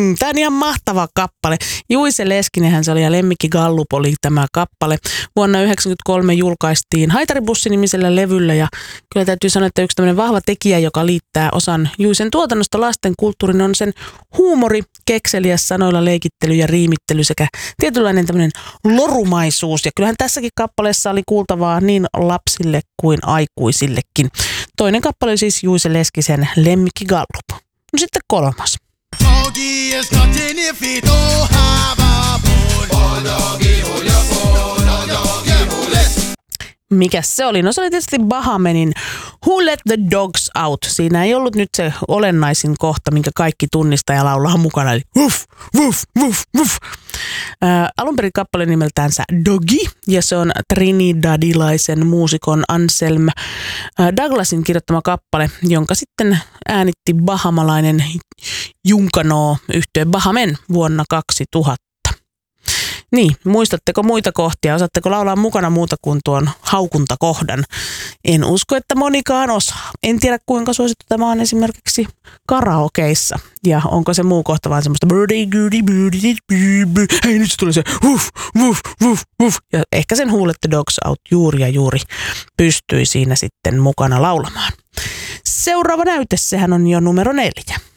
Tämä on ihan mahtava kappale. Juise Leskinenhän se oli ja Lemmikki Gallup oli tämä kappale. Vuonna 1993 julkaistiin Haitaribussi-nimisellä levyllä ja kyllä täytyy sanoa, että yksi tämmöinen vahva tekijä, joka liittää osan Juisen tuotannosta lasten kulttuurin on sen huumori, kekseliäs sanoilla leikittely ja riimittely sekä tietynlainen tämmöinen lorumaisuus. Ja kyllähän tässäkin kappaleessa oli kuultavaa niin lapsille kuin aikuisillekin. Toinen kappale oli siis Juise Leskisen Lemmikki Gallup. No sitten kolmas. Mikäs se oli? No se oli tietysti Bahamenin Who Let the Dogs Out. Siinä ei ollut nyt se olennaisin kohta, minkä kaikki tunnistaa ja laulaa mukana. Eli wuff, wuff, wuff, wuff. Alunperin kappale nimeltäänsä Doggy ja se on trinidadilaisen muusikon Anselm Douglasin kirjoittama kappale, jonka sitten äänitti bahamalainen Junkanoo-yhtye Bahamen vuonna 2000. Niin, muistatteko muita kohtia? Osaatteko laulaa mukana muuta kuin tuon haukuntakohdan? En usko, että monikaan osaa. En tiedä, kuinka suosittu tämä on esimerkiksi karaokeissa. Ja onko se muu kohta vaan semmoista hei nyt se tuli se wuff, wuff, wuff, wuff. Ja ehkä sen Who Let the Dogs Out juuri ja juuri pystyi siinä sitten mukana laulamaan. Seuraava näyte, sehän on jo numero 4.